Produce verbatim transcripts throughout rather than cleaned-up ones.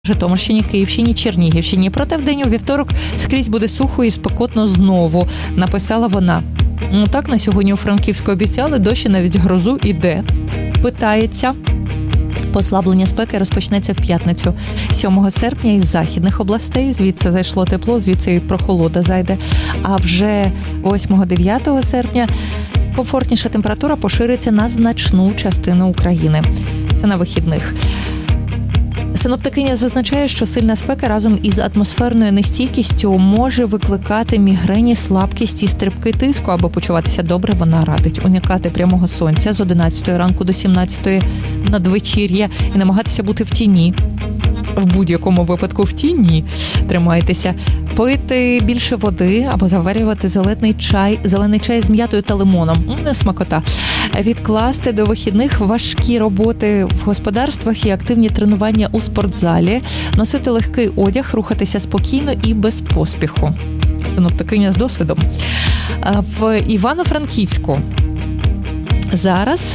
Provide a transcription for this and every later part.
Житомирщині, Київщині, Чернігівщині. Проте вдень у вівторок скрізь буде сухо і спекотно знову, написала вона. Ну так, на сьогодні у Франківську обіцяли, дощ і навіть грозу іде. Питається. Послаблення спеки розпочнеться в п'ятницю, сьомого серпня із західних областей. Звідси зайшло тепло, звідси і прохолода зайде. А вже восьмого-дев'ятого серпня комфортніша температура пошириться на значну частину України. Це на вихідних. Синоптикиня зазначає, що сильна спека разом із атмосферною нестійкістю може викликати мігрені, слабкість і стрибки тиску. Аби почуватися добре, вона радить уникати прямого сонця з одинадцятої ранку до сімнадцятої надвечір'я і намагатися бути в тіні. В будь-якому випадку в тіні тримайтеся. Пити більше води або заварювати зелений чай, зелений чай з м'ятою та лимоном. Не смакота. Відкласти до вихідних важкі роботи в господарствах і активні тренування у спортзалі. Носити легкий одяг, рухатися спокійно і без поспіху. Синоптикиня з досвідом. В Івано-Франківську зараз...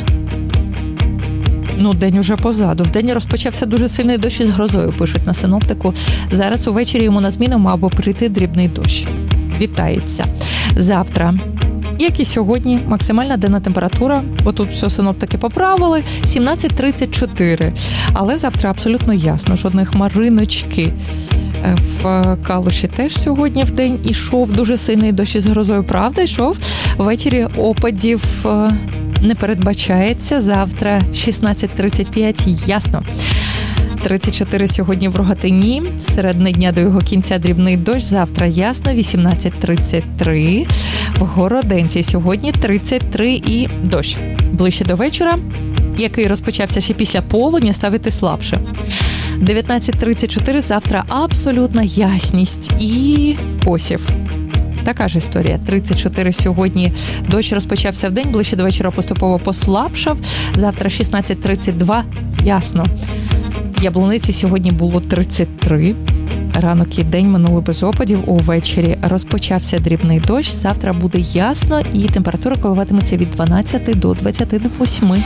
Ну, день уже позаду. Вдень розпочався дуже сильний дощ із грозою, пишуть на синоптику. Зараз увечері йому на зміну мав би прийти дрібний дощ. Вітається. Завтра, як і сьогодні, максимальна денна температура, бо тут все синоптики поправили, сімнадцять тридцять чотири. Але завтра абсолютно ясно, жодної хмариночки. В Калуші теж сьогодні в день ішов дуже сильний дощ із грозою. Правда, йшов. Ввечері опадів не передбачається. Завтра шістнадцять тридцять п'ять, ясно. тридцять чотири сьогодні в Рогатині. Середини дня до його кінця дрібний дощ. Завтра ясно, вісімнадцять тридцять три. В Городенці сьогодні тридцять три і дощ. Ближче до вечора, який розпочався ще після полудня, ставити слабше. дев'ятнадцять тридцять чотири завтра абсолютна ясність і посів. Така ж історія. тридцять чотири сьогодні дощ розпочався в день, ближче до вечора поступово послабшав. Завтра шістнадцять тридцять два, ясно. В Яблуниці сьогодні було тридцять три. Ранок і день минули без опадів. Увечері розпочався дрібний дощ. Завтра буде ясно і температура коливатиметься від дванадцяти до двадцяти восьми.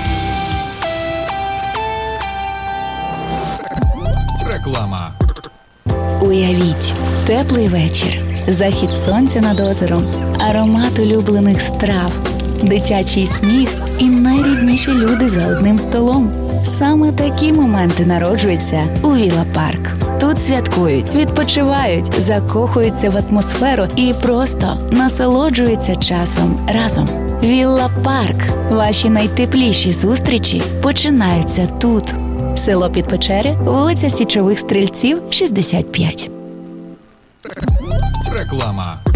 Реклама. Уявіть, теплий вечір, захід сонця над озером, аромат улюблених страв, дитячий сміх і найрідніші люди за одним столом. Саме такі моменти народжуються у Вілла Парк. Тут святкують, відпочивають, закохуються в атмосферу і просто насолоджуються часом разом. Вілла Парк. Ваші найтепліші зустрічі починаються тут. Село Підпечери, вулиця Січових Стрільців, шістдесят п'ять. Реклама.